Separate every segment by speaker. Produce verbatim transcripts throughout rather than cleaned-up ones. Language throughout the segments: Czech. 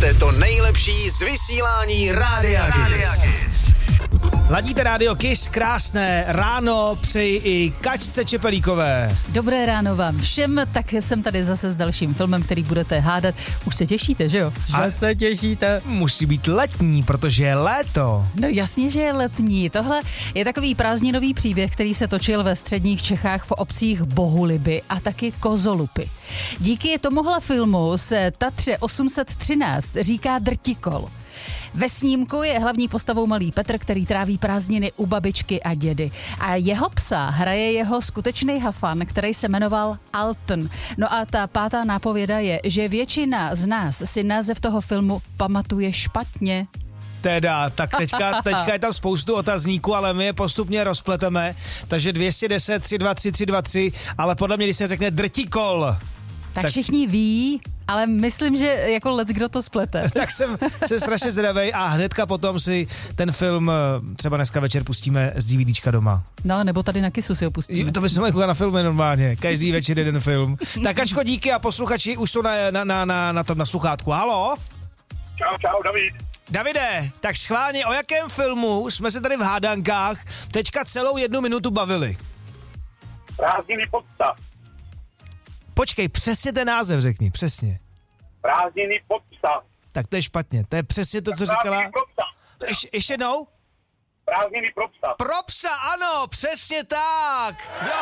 Speaker 1: Posloucháte to nejlepší z vysílání Rádia Kiss. Ladíte Rádio Kiss, krásné ráno přeji i Kačce Čepelíkové.
Speaker 2: Dobré ráno vám všem, tak jsem tady zase s dalším filmem, který budete hádat. Už se těšíte, že jo? Že
Speaker 1: A
Speaker 2: se těšíte.
Speaker 1: Musí být letní, protože je léto.
Speaker 2: No jasně, že je letní. Tohle je takový prázdninový příběh, který se točil ve středních Čechách v obcích Bohuliby a taky Kozolupy. Díky tomuhle filmu se Tatře osm set třináct říká Drtikol. Ve snímku je hlavní postavou malý Petr, který tráví prázdniny u babičky a dědy. A jeho psa hraje jeho skutečný hafan, který se jmenoval Alton. No a ta pátá nápověda je, že většina z nás si název toho filmu pamatuje špatně.
Speaker 1: Teda, tak teďka, teďka je tam spoustu otazníků, ale my je postupně rozpleteme. Takže dvě stě deset, tři dva tři, tři dva tři, ale podle mě, když se řekne Drtikol,
Speaker 2: Tak,
Speaker 1: tak
Speaker 2: všichni ví, ale myslím, že jako lec, kdo to splete.
Speaker 1: tak jsem, jsem strašně zvědavej a hnedka potom si ten film třeba dneska večer pustíme z DVDčka doma.
Speaker 2: No, nebo tady na Kissu si ho pustíme.
Speaker 1: To bychom mohli koukat na filmy normálně. Každý večer jeden film. Tak Kačko, díky a posluchači už jsou na, na, na, na, na tom na sluchátku. Halo?
Speaker 3: Čau, čau, David.
Speaker 1: Davide, tak schválně, o jakém filmu jsme se tady v hádankách teďka celou jednu minutu bavili?
Speaker 3: Prázdniny pod psa.
Speaker 1: Počkej, přesně ten název řekni, přesně.
Speaker 3: Prázdniny pod psa.
Speaker 1: Tak to je špatně, to je přesně to, co říkala.
Speaker 3: Prázdniny pro psa.
Speaker 1: Ješ, ještě jednou?
Speaker 3: Prázdniny pro psa.
Speaker 1: Pro psa, ano, přesně tak. Jo.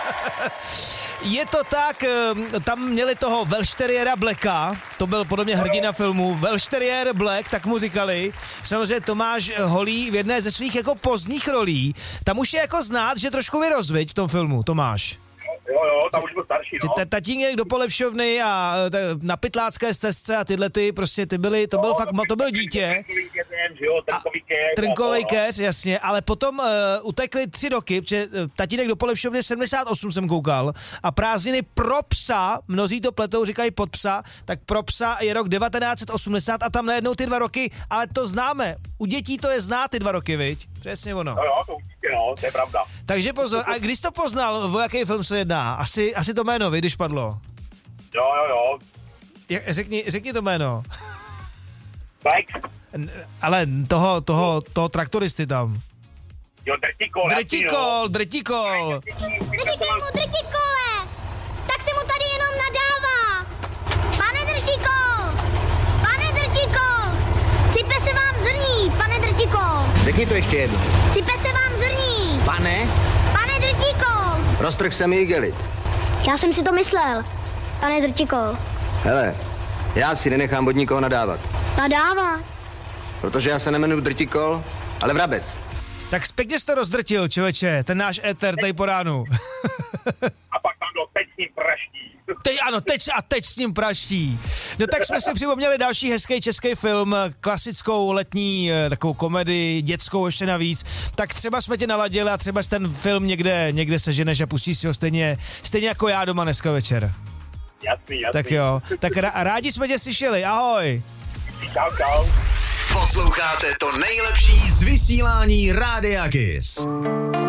Speaker 1: Je to tak, tam měli toho Welšteriéra Blacka, to byl podobně hrdina filmu, Welšteriér Black, tak mu říkali. Samozřejmě Tomáš Holý v jedné ze svých jako pozdních rolí, tam už je jako znát, že trošku vyrozviď v tom filmu, Tomáš.
Speaker 3: Jo, jo, tam už byl starší, no.
Speaker 1: T- tatínek do Polepšovny a t- na Pytlácké stezce a tyhle ty, prostě ty byly, to byl
Speaker 3: No,
Speaker 1: fakt, to byl dítě.
Speaker 3: Trnkový keř.
Speaker 1: Trnkovej keř, jasně, ale potom uh, utekli tři roky, protože uh, tatínek do Polepšovny sedmdesát osm jsem koukal a prázdniny pro psa, mnozí to pletou, říkají pod psa, tak pro psa je rok devatenáct set osmdesát a tam najednou ty dva roky, ale to známe, u dětí to je znát ty dva roky, viď? Přesně ono.
Speaker 3: No jo, to určitě, no, to je pravda.
Speaker 1: Takže pozor, a když to poznal, o jaký film se jedná? Asi, asi to jméno, vy, když padlo.
Speaker 3: Jo, jo, jo.
Speaker 1: Jak, řekni, řekni to jméno.
Speaker 3: Black.
Speaker 1: N- ale toho, toho, toho traktoristy tam.
Speaker 3: Jo, Drtikol.
Speaker 1: Drtikol, Drtikol.
Speaker 4: Neříkej mu Drtikole, tak se mu tady jenom nadává. Pane Drtikol, pane Drtikol, sype se vám zrní, pane Drtikol.
Speaker 5: Řekni to ještě jednou.
Speaker 4: Sype se vám zrní,
Speaker 5: Pane,
Speaker 4: pane Drtikol.
Speaker 5: roztrh se mi igelit.
Speaker 4: Já jsem si to myslel, pane Drtikol.
Speaker 5: Hele, já si nenechám od nikoho nadávat.
Speaker 4: Nadává.
Speaker 5: Protože já se nemenuji Drtikol, ale Vrabec.
Speaker 1: Tak pěkně jsi to rozdrtil, člověče, ten náš éter tady po ránu.
Speaker 3: A pak tam do teď s ním praští.
Speaker 1: Teď, ano, teď a teď s ním praští. No tak jsme si připomněli další hezký český film, klasickou letní takovou komedii, dětskou ještě navíc. Tak třeba jsme tě naladili a třeba ten film někde, někde seženeš a pustíš si ho stejně, stejně jako já doma dneska večer.
Speaker 3: Jasný, jasný.
Speaker 1: Tak jo, tak rá- rádi jsme tě slyšeli, ahoj.
Speaker 3: Čau, čau.
Speaker 1: Posloucháte to nejlepší z vysílání Rádia Kiss.